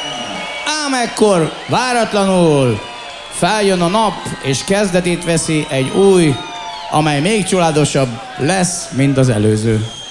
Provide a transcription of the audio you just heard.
Ám ekkor váratlanul feljön a nap, és kezdetét veszi egy új, amely még csodálatosabb lesz, mint az előző.